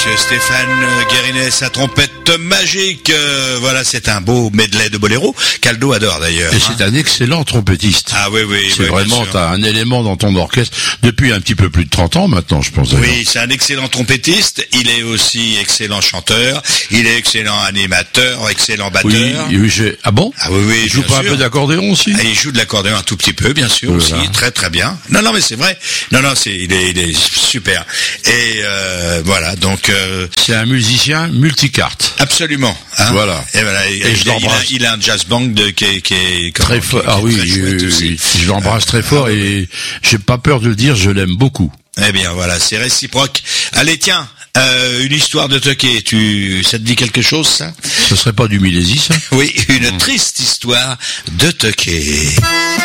monsieur Stéphane Guérinet, sa trompette magique. Voilà, c'est un beau medley de boléro qu'Aldo adore d'ailleurs. Et c'est un excellent trompettiste. Ah oui, oui. C'est vraiment, t'as un élément dans ton orchestre depuis un petit peu plus de 30 ans maintenant, je pense. Oui, c'est un excellent trompettiste. Il est aussi excellent chanteur. Il est excellent animateur, excellent batteur. Oui, ah bon? Ah oui, oui. Il joue pas un peu d'accordéon aussi? Ah, il joue de l'accordéon un tout petit peu, bien sûr, aussi. Très, très bien. Non, mais c'est vrai. Non, il est super. Et, voilà, donc, c'est un musicien multicarte. Absolument. Hein. Voilà. Et voilà. Il a un jazz band qui est très fort. Ah oui, je l'embrasse très fort et j'ai pas peur de le dire, je l'aime beaucoup. Eh bien, voilà, c'est réciproque. Allez, tiens. Une histoire de Toqué, ça te dit quelque chose, ça? Ce serait pas du Milésis, ça? Oui, une triste histoire de Toqué.